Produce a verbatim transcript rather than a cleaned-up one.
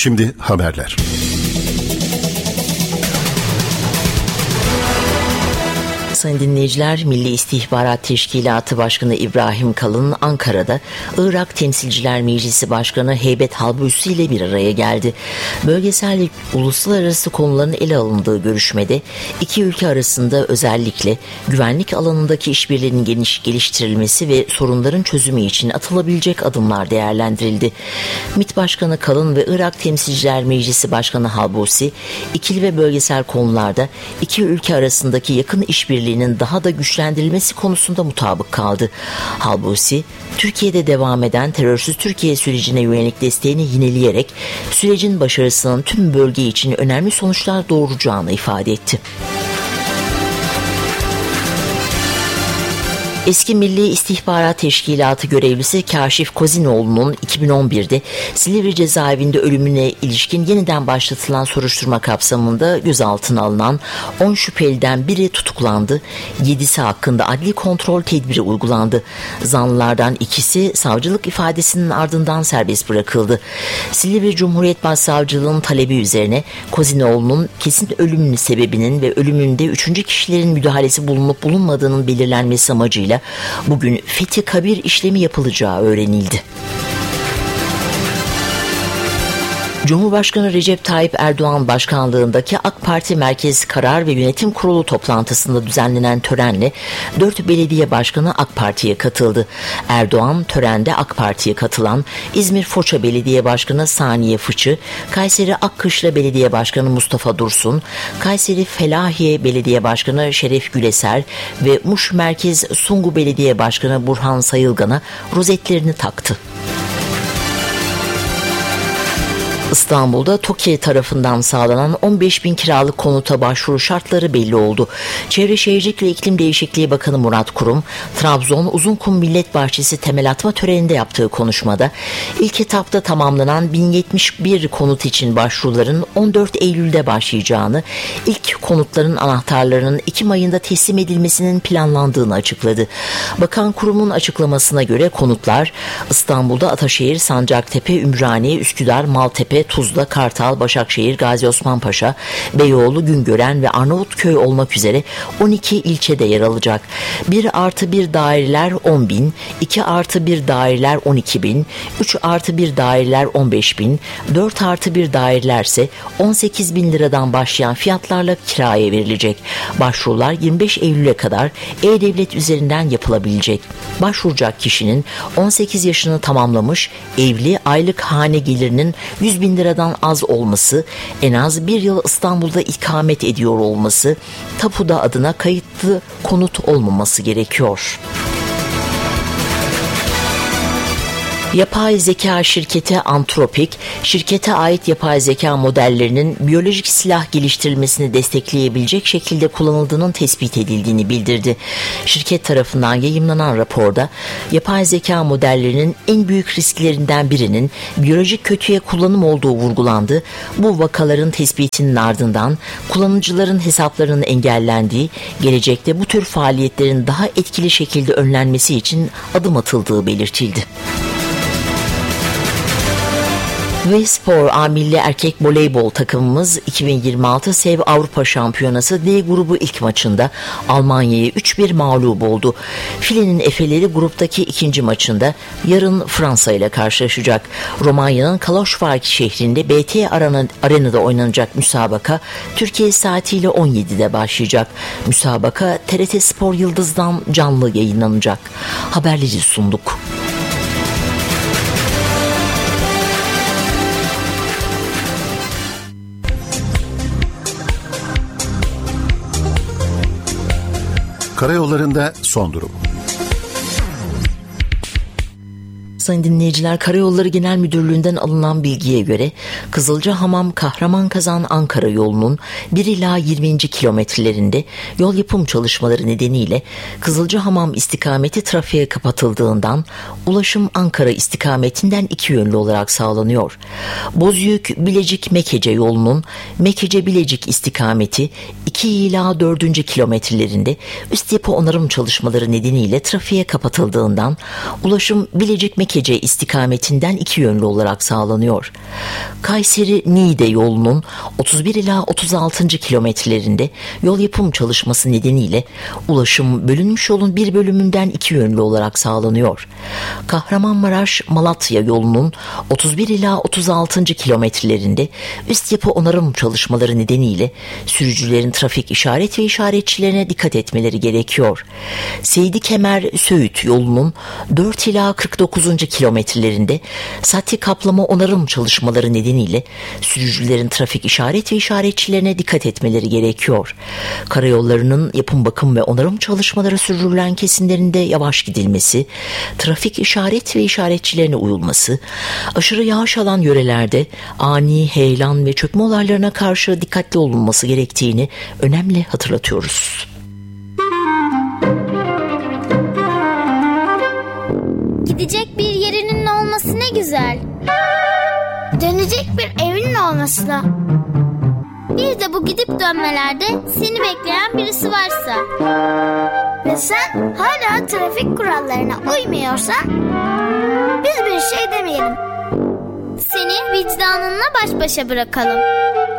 Şimdi haberler. Sayın dinleyiciler, Milli İstihbarat Teşkilatı Başkanı İbrahim Kalın Ankara'da Irak Temsilciler Meclisi Başkanı Heybet Halbusi ile bir araya geldi. Bölgesel ve uluslararası konuların ele alındığı görüşmede iki ülke arasında özellikle güvenlik alanındaki işbirliğinin geniş geliştirilmesi ve sorunların çözümü için atılabilecek adımlar değerlendirildi. MİT Başkanı Kalın ve Irak Temsilciler Meclisi Başkanı Halbusi, ikili ve bölgesel konularda iki ülke arasındaki yakın işbirliği daha da güçlendirilmesi konusunda mutabık kaldı. Halbusi, Türkiye'de devam eden terörsüz Türkiye sürecine yönelik desteğini yineleyerek sürecin başarısının tüm bölge için önemli sonuçlar doğuracağını ifade etti. Eski Milli İstihbarat Teşkilatı görevlisi Kaşif Kozinoğlu'nun iki bin on birde Silivri cezaevinde ölümüne ilişkin yeniden başlatılan soruşturma kapsamında gözaltına alınan on şüpheliden biri tutuklandı. yedisi hakkında adli kontrol tedbiri uygulandı. Zanlılardan ikisi savcılık ifadesinin ardından serbest bırakıldı. Silivri Cumhuriyet Başsavcılığı'nın talebi üzerine Kozinoğlu'nun kesin ölümünün sebebinin ve ölümünde üçüncü kişilerin müdahalesi bulunup bulunmadığının belirlenmesi amacıyla bugün fethi kabir işlemi yapılacağı öğrenildi. Cumhurbaşkanı Recep Tayyip Erdoğan başkanlığındaki AK Parti Merkez Karar ve Yönetim Kurulu toplantısında düzenlenen törenle dört belediye başkanı AK Parti'ye katıldı. Erdoğan törende AK Parti'ye katılan İzmir Foça Belediye Başkanı Saniye Fıçı, Kayseri Akkışla Belediye Başkanı Mustafa Dursun, Kayseri Felahiye Belediye Başkanı Şeref Güleser ve Muş Merkez Sungu Belediye Başkanı Burhan Sayılgan'a rozetlerini taktı. İstanbul'da TOKİ tarafından sağlanan on beş bin kiralık konuta başvuru şartları belli oldu. Çevre Şehircilik ve İklim Değişikliği Bakanı Murat Kurum, Trabzon Uzunkum Millet Bahçesi temel atma töreninde yaptığı konuşmada, ilk etapta tamamlanan bin yetmiş bir konut için başvuruların on dört Eylül'de başlayacağını, ilk konutların anahtarlarının Ekim ayında teslim edilmesinin planlandığını açıkladı. Bakan Kurum'un açıklamasına göre konutlar İstanbul'da Ataşehir, Sancaktepe, Ümraniye, Üsküdar, Maltepe, Tuzla, Kartal, Başakşehir, Gazi Osman Paşa, Beyoğlu, Güngören ve Arnavutköy olmak üzere on iki ilçede yer alacak. bir artı bir daireler on bin, iki artı bir daireler on iki bin, üç artı bir daireler on beş bin, dört artı bir daireler ise on sekiz bin liradan başlayan fiyatlarla kiraya verilecek. Başvurular yirmi beş Eylül'e kadar E-Devlet üzerinden yapılabilecek. Başvuracak kişinin on sekiz yaşını tamamlamış, evli, aylık hane gelirinin yüz bin liradan az olması, en az bir yıl İstanbul'da ikamet ediyor olması, tapuda adına kayıtlı konut olmaması gerekiyor. Yapay zeka şirketi Anthropic, şirkete ait yapay zeka modellerinin biyolojik silah geliştirilmesini destekleyebilecek şekilde kullanıldığının tespit edildiğini bildirdi. Şirket tarafından yayımlanan raporda, yapay zeka modellerinin en büyük risklerinden birinin biyolojik kötüye kullanım olduğu vurgulandı. Bu vakaların tespitinin ardından kullanıcıların hesaplarının engellendiği, gelecekte bu tür faaliyetlerin daha etkili şekilde önlenmesi için adım atıldığı belirtildi. Ve spor A milli erkek voleybol takımımız iki bin yirmi altı SEV Avrupa Şampiyonası D grubu ilk maçında Almanya'ya üç bir mağlup oldu. Filenin Efeleri gruptaki ikinci maçında yarın Fransa ile karşılaşacak. Romanya'nın Kaloşvaki şehrinde B T Arena'da oynanacak müsabaka Türkiye saatiyle on yedide başlayacak. Müsabaka T R T Spor Yıldız'dan canlı yayınlanacak. Haberleri sunduk. Karayollarında son durum. Sayın dinleyiciler, Karayolları Genel Müdürlüğü'nden alınan bilgiye göre Kızılcahamam Kahramanmaraş Ankara yolunun bir ila yirminci kilometrelerinde yol yapım çalışmaları nedeniyle Kızılcahamam istikameti trafiğe kapatıldığından ulaşım Ankara istikametinden iki yönlü olarak sağlanıyor. Bozüyük Bilecik Mekece yolunun Mekece Bilecik istikameti iki ila dördüncü kilometrelerinde üst yapı onarım çalışmaları nedeniyle trafiğe kapatıldığından ulaşım Bilecik Mekece Mecidiyekece istikametinden iki yönlü olarak sağlanıyor. Kayseri-Niğde yolunun otuz bir ila otuz altıncı kilometrelerinde yol yapım çalışması nedeniyle ulaşım bölünmüş yolun bir bölümünden iki yönlü olarak sağlanıyor. Kahramanmaraş-Malatya yolunun otuz bir ila otuz altıncı kilometrelerinde üst yapı onarım çalışmaları nedeniyle sürücülerin trafik işaret ve işaretçilerine dikkat etmeleri gerekiyor. Seydi Kemer-Söğüt yolunun dört ila kırk dokuzuncu kilometrelerinde sati kaplama onarım çalışmaları nedeniyle sürücülerin trafik işaret ve işaretçilerine dikkat etmeleri gerekiyor. Karayollarının yapım bakım ve onarım çalışmaları sürdürülen kesimlerinde yavaş gidilmesi, trafik işaret ve işaretçilerine uyulması, aşırı yağış alan yörelerde ani heyelan ve çökme olaylarına karşı dikkatli olunması gerektiğini önemli hatırlatıyoruz. Gidecek bir yerinin olması ne güzel. Dönecek bir evinin olması da. Bir de bu gidip dönmelerde seni bekleyen birisi varsa ve sen hala trafik kurallarına uymuyorsan biz bir şey demeyelim. Seni vicdanınla baş başa bırakalım.